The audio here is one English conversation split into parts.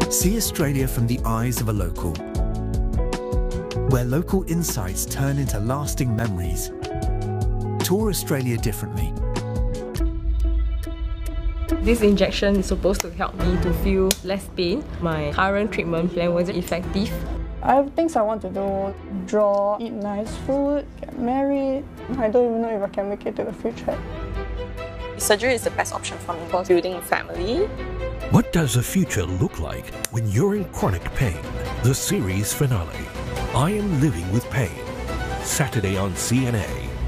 See Australia from the eyes of a local, where local insights turn into lasting memories. Tour Australia differently. This injection is supposed to help me to feel less pain. My current treatment plan wasn't effective. I have things I want to do: draw, eat nice food, get married. I don't even know if I can make it to the future. Surgery is the best option for me for building a family. What does the future look like when you're in chronic pain? The series finale, I Am Living with Pain, Saturday on CNA.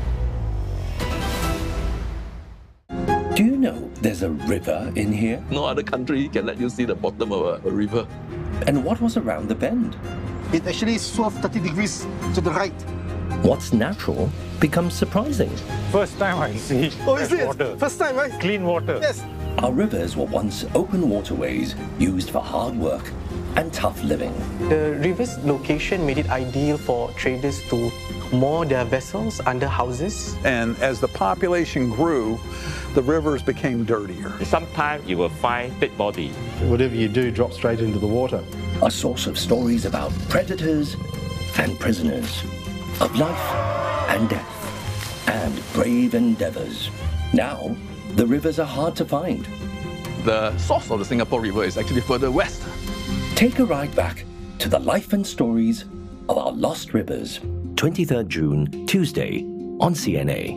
Do you know there's a river in here? No other country can let you see the bottom of a river. And what was around the bend? It actually swerved 30 degrees to the right. What's natural becomes surprising. First time I see water. First time, right? Clean water. Yes. Our rivers were once open waterways used for hard work and tough living. The river's location made it ideal for traders to moor their vessels under houses. And as the population grew, the rivers became dirtier. Sometimes you will find dead body. Whatever you do drops straight into the water. A source of stories about predators and prisoners, of life and death, and brave endeavors. Now, the rivers are hard to find. The source of the Singapore River is actually further west. Take a ride back to the life and stories of our lost rivers. 23rd June, Tuesday, on CNA.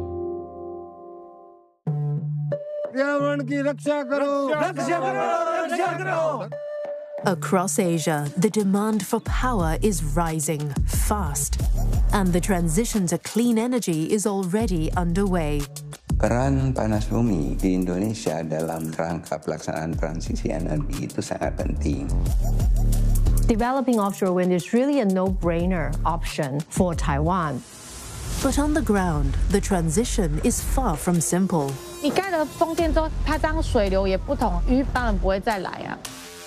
Across Asia, the demand for power is rising fast, and the transition to clean energy is already underway. Peran panas bumi di Indonesia dalam rangka pelaksanaan transisi energi itu sangat penting. Developing offshore wind is really a no-brainer option for Taiwan. But on the ground, the transition is far from simple. 你盖了风电之后，它这样水流也不同，鱼当然不会再来啊。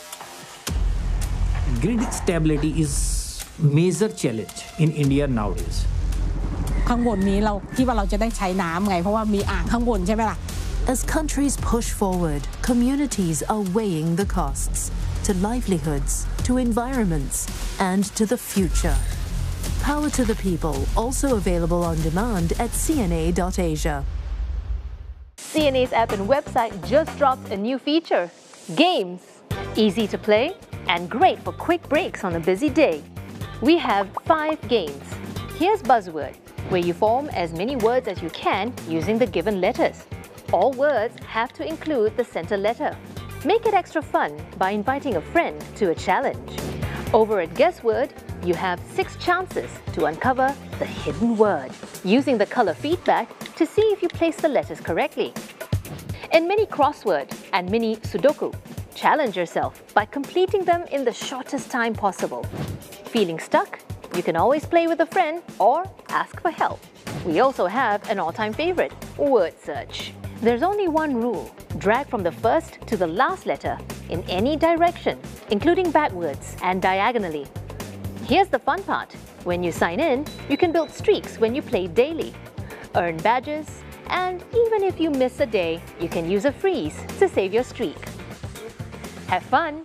Grid stability is major challenge in India nowadays. ข้างบนนี้เราคิดว่าเราจะได้ใช้น้ำไงเพราะว่ามีอ่างข้างบนใช่ไหมล่ะ As countries push forward, communities are weighing the costs to livelihoods, to environments, and to the future. Power to the People, also available on demand at cna.asia. CNA's app and website just dropped a new feature, Games. Easy to play and great for quick breaks on a busy day. We have 5 games. Here's Buzzword, where you form as many words as you can using the given letters. All words have to include the center letter. Make it extra fun by inviting a friend to a challenge. Over at Guessword, you have 6 chances to uncover the hidden word, using the color feedback to see if you place the letters correctly. In mini crossword and mini Sudoku, challenge yourself by completing them in the shortest time possible. Feeling stuck? You can always play with a friend or ask for help. We also have an all-time favorite, word search. There's only one rule: drag from the first to the last letter in any direction, including backwards and diagonally. Here's the fun part. When you sign in, you can build streaks when you play daily, earn badges, and even if you miss a day, you can use a freeze to save your streak. Have fun!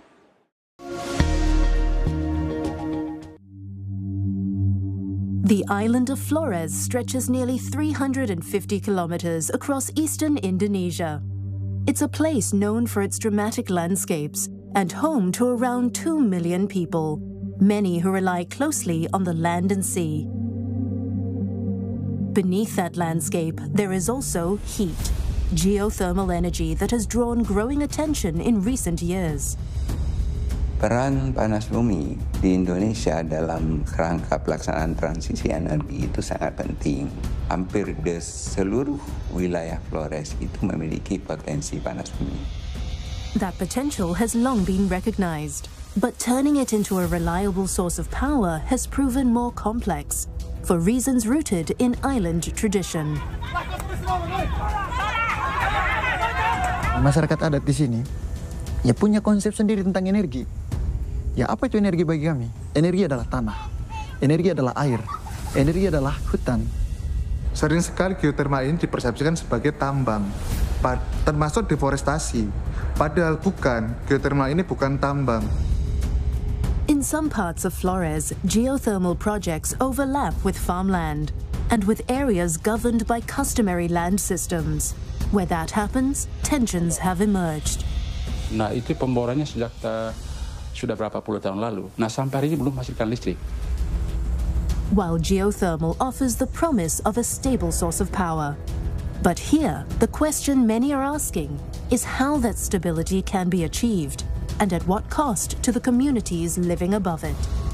The island of Flores stretches nearly 350 kilometers across eastern Indonesia. It's a place known for its dramatic landscapes and home to around 2 million people, many who rely closely on the land and sea. Beneath that landscape, there is also heat, geothermal energy that has drawn growing attention in recent years. Peran panas bumi di Indonesia dalam rangka pelaksanaan transisi energi itu sangat penting. Hampir di seluruh wilayah Flores itu memiliki potensi panas bumi. That potential has long been recognized, but turning it into a reliable source of power has proven more complex, for reasons rooted in island tradition. Masyarakat adat di sini ya punya konsep sendiri tentang energi. Ya apa itu energi bagi kami? Energi adalah tanah, energi adalah air, energi adalah hutan. Sering sekali geotermal ini dipersepsikan sebagai tambang. termasuk deforestasi. Padahal bukan, geothermal ini bukan tambang. In some parts of Flores, geothermal projects overlap with farmland and with areas governed by customary land systems. Where that happens, tensions have emerged. Nah, itu pemborannya sejak sudah berapa puluh tahun lalu. Nah, sampai hari ini belum menghasilkan listrik. While geothermal offers the promise of a stable source of power. But here, the question many are asking is how that stability can be achieved, and at what cost to the communities living above it.